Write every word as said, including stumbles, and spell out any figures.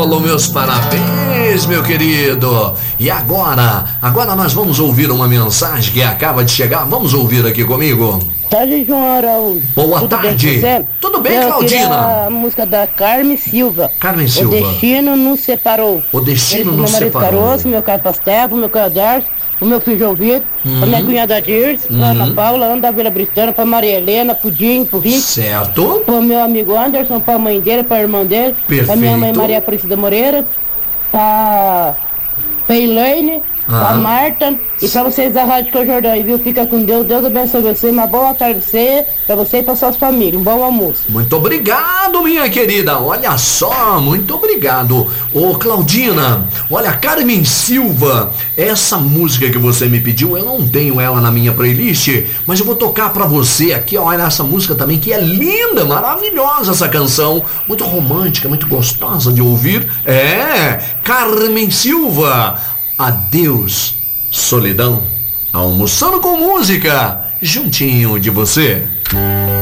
Paulo, meus parabéns, meu querido. E agora, agora nós vamos ouvir uma mensagem que acaba de chegar. Vamos ouvir aqui comigo. Tarde, João Araújo. Boa Tudo tarde. Bem com você? Tudo bem, Eu Claudina? A música da Carmen Silva. Carmen Silva. O destino nos separou. O destino Ele, nos meu marido separou. Caroço, meu caro Pastel, meu caro Darcio, o meu filho João Vitor, Uhum. a minha cunhada Dirce, Uhum. a Ana Paula, Ana da Vila Bristana, pra Maria Helena, pro Dinho, pro Rick, Certo. pro meu amigo Anderson, pra mãe dele, pra irmã dele, pra minha mãe Perfeito. Maria Aparecida Moreira, pra, pra Elaine, Ah. pra Marta e pra vocês da Rádio Cojordão. E viu, fica com Deus, Deus abençoe você, uma boa tarde pra você, pra você e pra suas famílias, um bom almoço. Muito obrigado, minha querida. Olha só, muito obrigado. Ô, Claudina, olha, Carmen Silva, essa música que você me pediu, eu não tenho ela na minha playlist, mas eu vou tocar pra você aqui, olha essa música também, que é linda, maravilhosa essa canção, muito romântica, muito gostosa de ouvir. É, Carmen Silva, Adeus, Solidão, almoçando com música, juntinho de você.